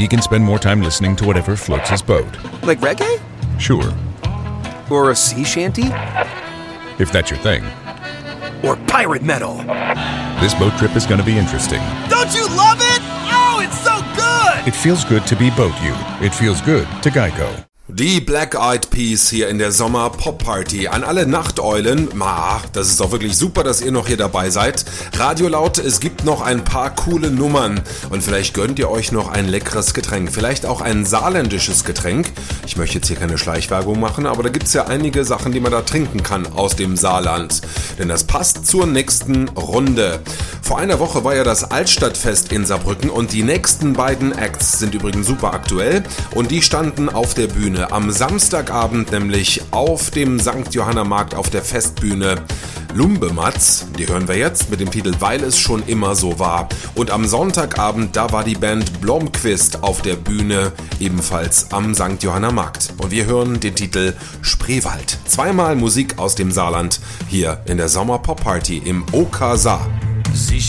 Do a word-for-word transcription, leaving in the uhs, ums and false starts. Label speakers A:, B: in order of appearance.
A: He can spend more time listening to whatever floats his boat.
B: Like reggae?
A: Sure,
B: Or a sea shanty?
A: if that's your thing.
B: Or pirate metal?
A: This boat trip is going to be interesting.
B: Don't you love it? Oh, it's so good!
A: It feels good to be Boat You. It feels good to Geico.
C: Die Black Eyed Peas hier in der Sommer-Pop-Party. An alle Nachteulen, ma, das ist auch wirklich super, dass ihr noch hier dabei seid. Radio laut, es gibt noch ein paar coole Nummern. Und vielleicht gönnt ihr euch noch ein leckeres Getränk. Vielleicht auch ein saarländisches Getränk. Ich möchte jetzt hier keine Schleichwerbung machen, aber da gibt's ja einige Sachen, die man da trinken kann aus dem Saarland. Denn das passt zur nächsten Runde. Vor einer Woche war ja das Altstadtfest in Saarbrücken und die nächsten beiden Acts sind übrigens super aktuell. Und die standen auf der Bühne. Am Samstagabend nämlich auf dem Sankt Johanna Markt auf der Festbühne Lumbematz, die hören wir jetzt mit dem Titel Weil es schon immer so war. Und am Sonntagabend, da war die Band Blomqvist auf der Bühne, ebenfalls am Sankt Johanna Markt. Und wir hören den Titel Spreewald. Zweimal Musik aus dem Saarland, hier in der Sommer-Pop-Party im O K Saar.
D: Sie